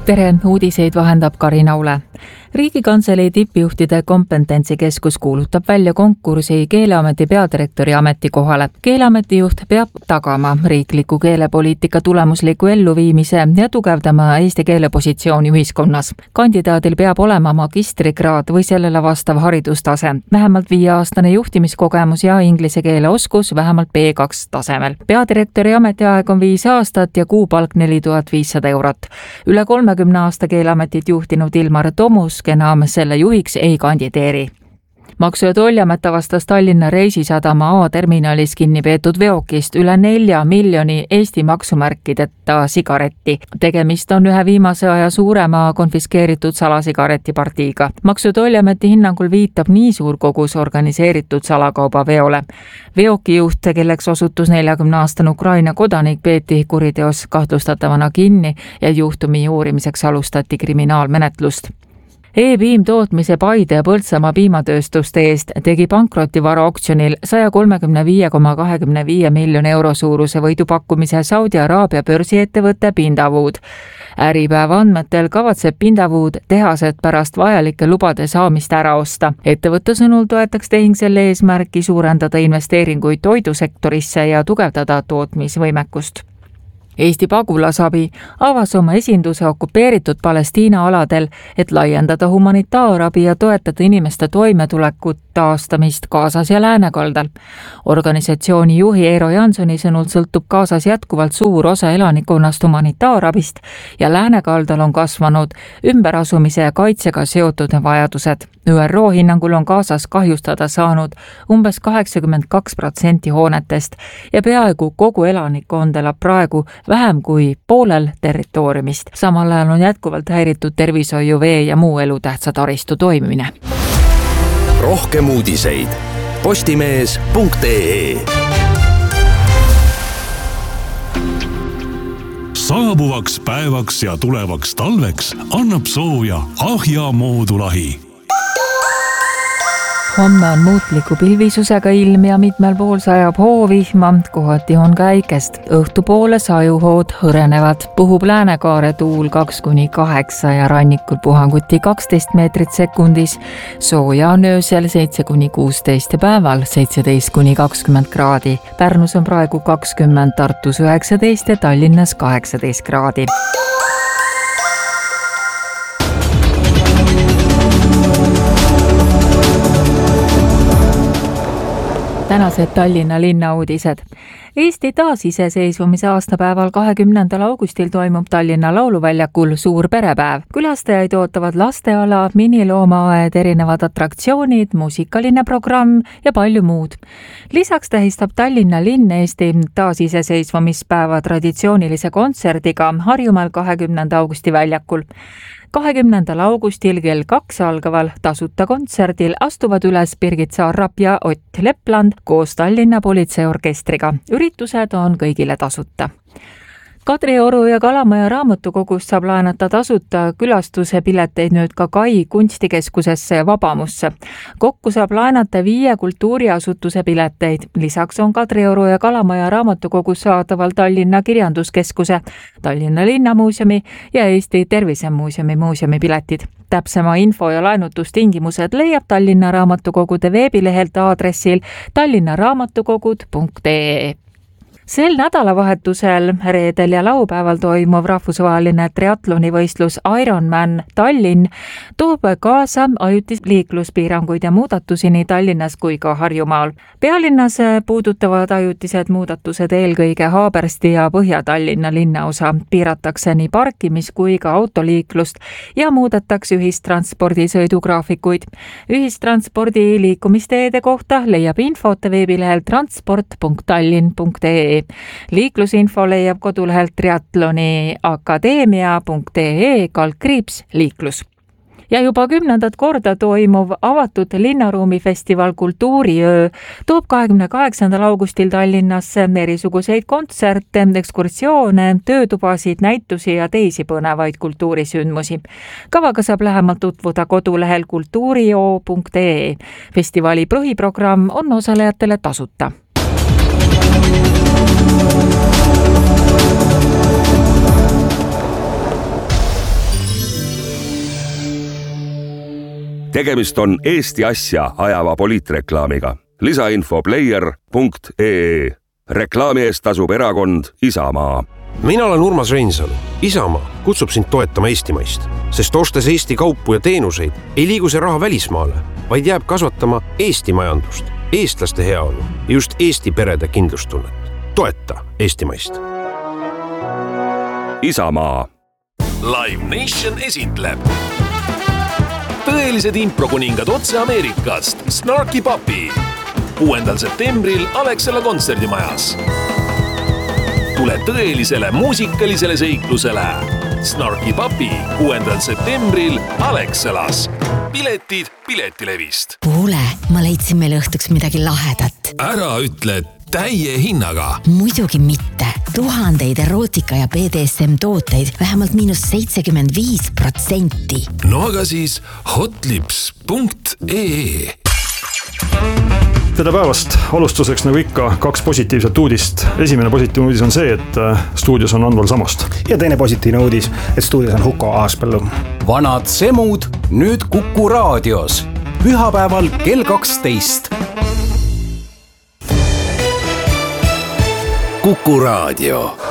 Tere, uudiseid vahendab Karin Aule. Riigikantselei tippjuhtide kompetentsikeskus kuulutab välja konkursi Keeleameti peadirektori ametikohale. Keeleameti juht peab tagama riikliku keelepoliitika tulemusliku elluviimise ja tugevdama eesti keele positsiooni ühiskonnas. Kandidaadil peab olema magistrikraad või sellele vastav haridustase, vähemalt 5-aastane juhtimiskogemus ja inglise keele oskus vähemalt B2 tasemel. Peadirektori ametiaeg on 5 aastat ja kuupalk 4500 €. Üle 30 aasta Keeleametit juhtinud Ilmar Tomusk enam selle juhiks ei kandideeri. Maksu- ja Tolliamet avastas Tallinna Reisisadama A-terminalis kinni peetud veokist üle 4 miljoni Eesti maksumärkideta sigaretti. Tegemist on ühe viimase aja suurema konfiskeeritud salasigaretipartiiga. Maksu- ja Tolliameti hinnangul viitab nii suur kogus organiseeritud salakauba veole. Veokijuht, kelleks osutus 40-aastane Ukraina kodanik, peeti kuriteos kahtlustatavana kinni ja juhtumi uurimiseks alustati kriminaalmenetlust. E-piim tootmise Paide ja Põltsamaa piimatööstuste eest tegi pankrotivara oktsionil 135,25 miljoni € suuruse võidupakkumise Saudi Araabia börsiettevõtte Pindavood. Äripäeva andmetel kavatseb Pindavood tehased pärast vajalike lubade saamist ära osta. Ettevõtte sõnul toetaks tehing selle eesmärki suurendada investeeringuid toidusektorisse ja tugevdada tootmisvõimekust. Eesti pagulasabi avas oma esinduse okupeeritud Palestiina aladel, et laiendada humanitaarabi ja toetada inimeste toimetulekut taastamist Gazas ja läänekaldal. Organisatsiooni juhi Eero Jansoni sõnul sõltub Gazas jätkuvalt suur osa elanikkonnast humanitaarabist ja läänekaldal on kasvanud ümberasumise ja kaitsega seotud vajadused. ÜRO hinnangul on Gazas kahjustada saanud umbes 82% hoonetest ja peaaegu kogu elanikkond elab praegu vähem kui poolel territooriumist. Samal ajal on jätkuvalt häiritud tervishoiu, vee ja muu elutähtsa taristu toimimine. Rohkem uudiseid postimees.ee. Saabuvaks päevaks ja tulevaks talveks annab sooja Ahja moodulahi. Homme on muutliku pilvisusega ilm ja mitmel pool sajab hoovihma, kohati on käikest. Õhtupoole sajuhood hõrenevad. Puhub läänekaare tuul 2–8 ja rannikul puhanguti 12 meetrit sekundis. Sooja on öösel 7–16 ja päeval 17–20 kraadi. Pärnus on praegu 20, Tartus 19 ja Tallinnas 18 kraadi. Tänased Tallinna linna uudised. Eesti taasiseseisvumise aastapäeval 20. augustil toimub Tallinna Lauluväljakul suur perepäev. Külastajaid ootavad lasteala, miniloomaaed, erinevad atraktsioonid, muusikaline programm ja palju muud. Lisaks tähistab Tallinna linn Eesti taasiseseisvumispäeva traditsioonilise kontserdiga Harjumaal 20. augusti väljakul. 20. augustil kell 2 algaval tasuta kontserdil astuvad üles Birgit Saarrap ja Ott Lepland koos Tallinna politseiorkestriga. Üritused on kõigile tasuta. Kadrioru ja Kalamaja raamatukogust saab laenata tasuta külastuse pileteid nüüd ka Kai kunstikeskusesse ja Vabamusse. Kokku saab laenata 5 kultuuriasutuse pileteid. Lisaks on Kadrioru ja Kalamaja raamatukogus saadaval Tallinna Kirjanduskeskuse, Tallinna Linnamuuseumi ja Eesti Tervisemuuseumi muuseumi Täpsema info ja laenutustingimused leiab Tallinna raamatukogude veebilehelt aadressil tallinnaraamatukogud.ee. Sel nädalavahetusel, reedel ja laupäeval toimuv rahvusvaheline triatlonivõistlus Ironman Tallinn toob kaasa ajutisi liikluspiiranguid ja muudatusi nii Tallinnas kui ka Harjumaal. Pealinnas puudutavad ajutised muudatused eelkõige Haabersti ja Põhja-Tallinna linnaosa. Piiratakse nii parkimis- kui ka autoliiklust ja muudetakse ühistranspordi sõidugraafikuid. Ühistranspordi liikumisteede kohta leiab infot veebilehel transport.tallinn.ee. Liiklusinfo leiab kodulehelt triatloniakadeemia.ee/liiklus. Ja juba 10. korda toimuv avatud linnaruumifestival Kultuuriöö toob 28. augustil Tallinnasse erisuguseid kontserte, ekskursioone, töötubasid, näitusi ja teisi põnevaid kultuurisündmusi. Kavaga saab lähemalt tutvuda kodulehel kultuurio.ee. Festivali põhiprogramm on osalejatele tasuta. tegemist on Eesti asja ajava poliitreklaamiga. Lisainfo player.ee. Reklaami eest tasub erakond Isamaa. Mina olen Urmas Reinsalu. Isamaa kutsub sind toetama eestimaist, sest ostes Eesti kaupu ja teenuseid ei liigu see raha välismaale, vaid jääb kasvatama Eesti majandust, eestlaste heaolu ja just Eesti perede kindlustunnet. Toeta eestimaist. Isamaa. Live Nation esitleb tõelised improkuningad otse Ameerikast Snarky Puppy 6. septembril Alexela kontserdimajas. Tule tõelisele muusikalisele seiklusele Snarky Puppy 6. septembril Alexelas. Piletid Piletilevist. Kuule, ma leidsin meile õhtuks midagi lahedat. Ära ütle täie hinnaga. Muidugi mitte. 1000 erootika ja BDSM tooteid vähemalt -75%. No aga siis hotlips.ee. Tere päevast! Alustuseks nagu ikka 2 positiivset uudist. Esimene positiivne uudis on see, et stuudios on Anval Samost. Ja teine positiivne uudis, et stuudios on Huko Aaspõllu. Vanad semud nüüd Kuku raadios. Pühapäeval kell 12. Kuku raadio.